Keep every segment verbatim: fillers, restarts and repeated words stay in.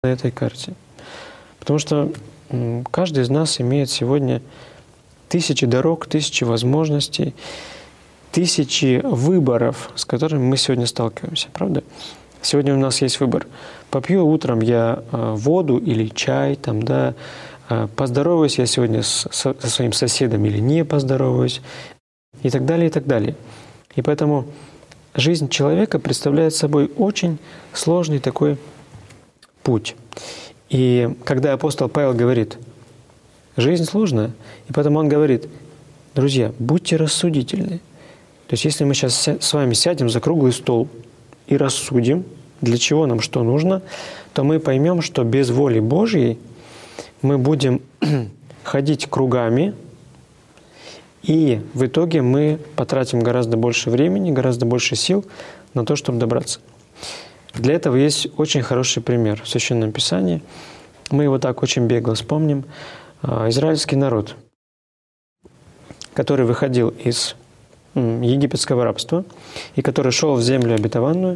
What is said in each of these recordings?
на этой карте. Потому что каждый из нас имеет сегодня тысячи дорог, тысячи возможностей, тысячи выборов, с которыми мы сегодня сталкиваемся, правда? Сегодня у нас есть выбор. Попью утром я воду или чай, там, да, поздороваюсь я сегодня с, со, со своим соседом или не поздороваюсь, и так далее, и так далее. И поэтому жизнь человека представляет собой очень сложный такой путь. И когда апостол Павел говорит, жизнь сложная, и поэтому он говорит, друзья, будьте рассудительны. То есть если мы сейчас с вами сядем за круглый стол и рассудим, для чего нам что нужно, то мы поймем, что без воли Божьей мы будем ходить кругами, и в итоге мы потратим гораздо больше времени, гораздо больше сил на то, чтобы добраться. Для этого есть очень хороший пример в Священном Писании. Мы его так очень бегло вспомним. Израильский народ, который выходил из египетского рабства и который шел в землю обетованную,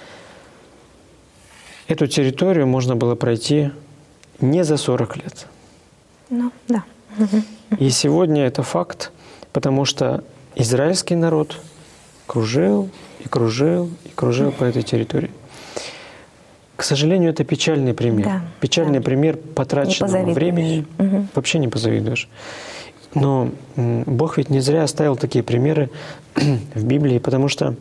эту территорию можно было пройти не за сорок лет. Ну, да. И сегодня это факт, потому что израильский народ кружил и кружил и кружил по этой территории. К сожалению, это печальный пример. Да, печальный да. пример потраченного времени. Угу. Вообще не позавидуешь. Но Бог ведь не зря оставил такие примеры в Библии, потому что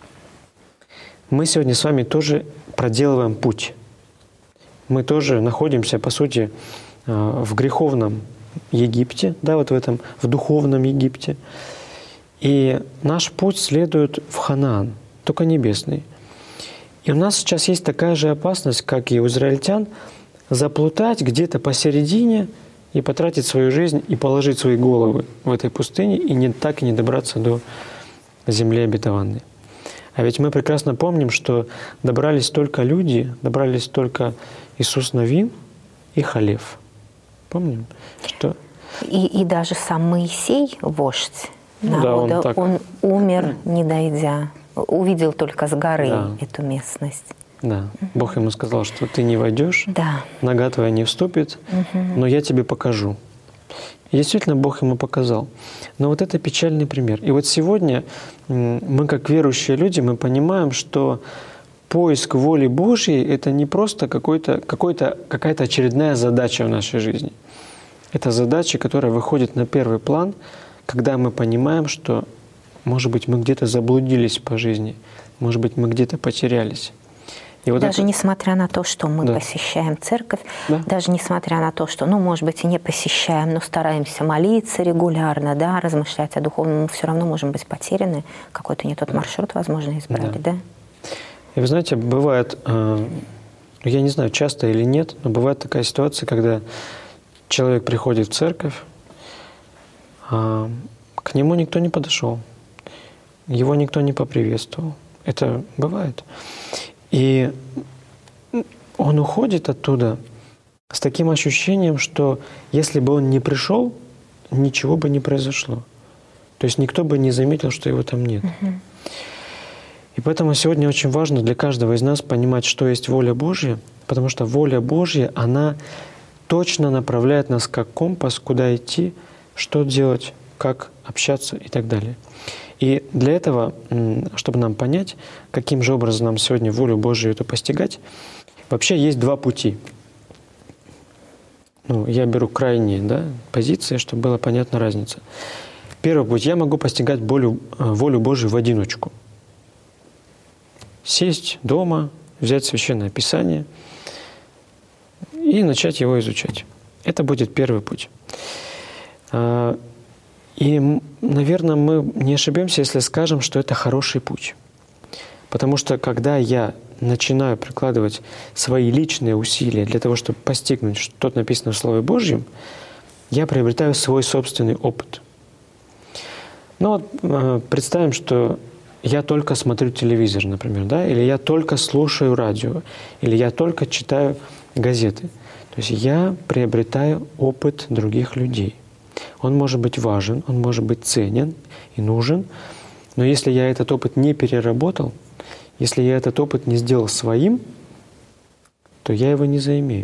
мы сегодня с вами тоже проделываем путь. Мы тоже находимся, по сути, в греховном Египте, да, вот в этом, в духовном Египте. И наш путь следует в Ханаан, только небесный. И у нас сейчас есть такая же опасность, как и у израильтян, заплутать где-то посередине и потратить свою жизнь и положить свои головы в этой пустыне и не, так и не добраться до земли обетованной. А ведь мы прекрасно помним, что добрались только люди, добрались только Иисус Навин и Халев. Помним, что... И, и даже сам Моисей, вождь ну, народа, да, он, так... он умер, не дойдя, увидел только с горы да. эту местность. Да. Бог ему сказал, что ты не войдешь, да. нога твоя не вступит, угу. но я тебе покажу. И действительно, Бог ему показал. Но вот это печальный пример. И вот сегодня мы, как верующие люди, мы понимаем, что поиск воли Божьей — это не просто какой-то, какой-то, какая-то очередная задача в нашей жизни. Это задача, которая выходит на первый план, когда мы понимаем, что, может быть, мы где-то заблудились по жизни, может быть, мы где-то потерялись. И вот даже это... несмотря на то, что мы да. посещаем церковь, да. даже несмотря на то, что, ну, может быть, и не посещаем, но стараемся молиться регулярно, да, размышлять о духовном, мы все равно можем быть потеряны, какой-то не тот маршрут, возможно, избрали, да? да? И вы знаете, бывает, я не знаю, часто или нет, но бывает такая ситуация, когда человек приходит в церковь, а к нему никто не подошел, его никто не поприветствовал. Это бывает. И он уходит оттуда с таким ощущением, что если бы он не пришел, ничего бы не произошло. То есть никто бы не заметил, что его там нет. Uh-huh. И поэтому сегодня очень важно для каждого из нас понимать, что есть воля Божья, потому что воля Божья, она точно направляет нас как компас, куда идти, что делать, как общаться и так далее. И для этого, чтобы нам понять, каким же образом нам сегодня волю Божию эту постигать, вообще есть два пути. Ну, я беру крайние, да, позиции, чтобы была понятна разница. Первый путь. Я могу постигать волю, волю Божию в одиночку. Сесть дома, взять Священное Писание и начать его изучать. Это будет первый путь. И, наверное, мы не ошибемся, если скажем, что это хороший путь. Потому что когда я начинаю прикладывать свои личные усилия для того, чтобы постигнуть что-то написано в Слове Божьем, я приобретаю свой собственный опыт. Ну вот представим, что я только смотрю телевизор, например, да, или я только слушаю радио, или я только читаю газеты. То есть я приобретаю опыт других людей. Он может быть важен, он может быть ценен и нужен, но если я этот опыт не переработал, если я этот опыт не сделал своим, то я его не заимею.